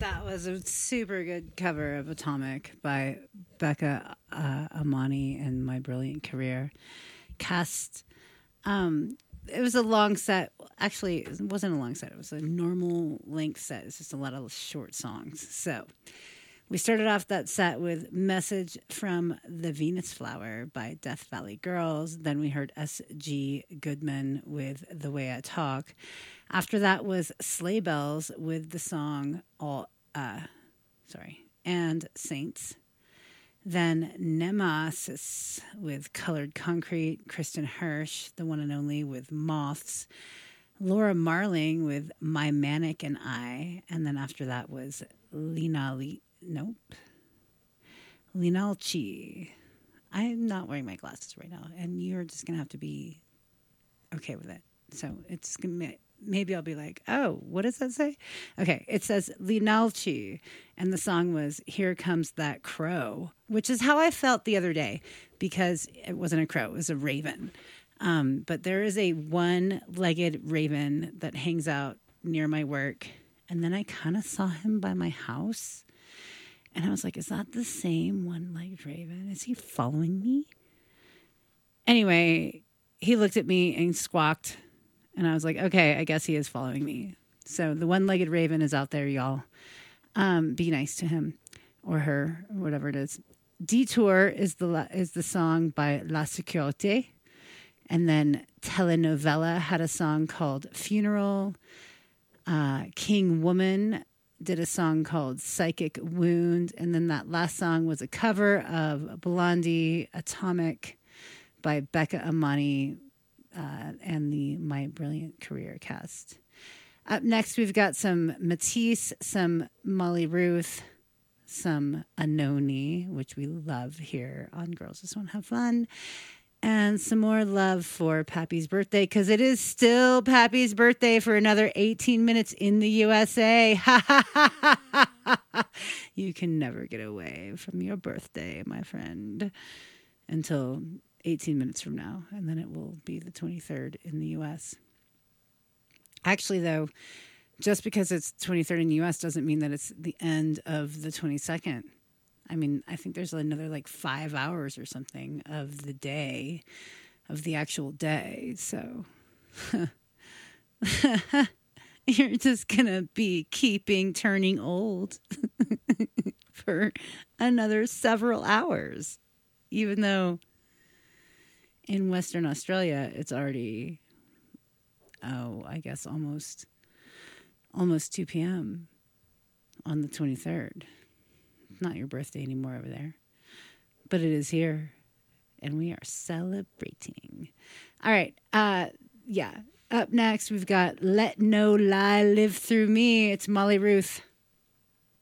That was a super good cover of Atomic by Becca Amani and My Brilliant Career. Cast. It was a long set. Actually, it wasn't a long set. It was a normal length set. It's just a lot of short songs. So we started off that set with Message from the Venus Flower by Death Valley Girls. Then we heard S.G. Goodman with The Way I Talk. After that was Sleigh Bells with the song And Saints. Then Nemesis with Colored Concrete. Kristen Hirsch, the one and only, with Moths. Laura Marling with My Manic and I. And then after that was Linalchi. I'm not wearing my glasses right now, and you're just going to have to be okay with it. So it's going to... Maybe I'll be like, oh, what does that say? Okay, it says Linalchi, and the song was Here Comes That Crow, which is how I felt the other day, because it wasn't a crow, it was a raven. But there is a one-legged raven that hangs out near my work, and then I kind of saw him by my house, and I was like, is that the same one-legged raven? Is he following me? Anyway, he looked at me and squawked. And I was like, okay, I guess he is following me. So the one-legged raven is out there, y'all. Be nice to him or her or whatever it is. Detour is the song by La Securite. And then Telenovela had a song called Funeral. King Woman did a song called Psychic Wound. And then that last song was a cover of Blondie, Atomic by Becca Amani, and the My Brilliant Career cast. Up next, we've got some Matisse, some Molly Ruth, some Anoni, which we love here on Girls Just Want to Have Fun, and some more love for Pappy's birthday, because it is still Pappy's birthday for another 18 minutes in the USA. You can never get away from your birthday, my friend, until 18 minutes from now, and then it will be the 23rd in the U.S. Actually, though, just because it's 23rd in the U.S. doesn't mean that it's the end of the 22nd. I mean, I think there's another 5 hours or something of the day, of the actual day. So you're just going to be turning old for another several hours, even though in Western Australia, it's already, I guess almost 2 p.m. on the 23rd. It's not your birthday anymore over there. But it is here, and we are celebrating. All right, Up next, we've got Let No Lie Live Through Me. It's Molly Ruth.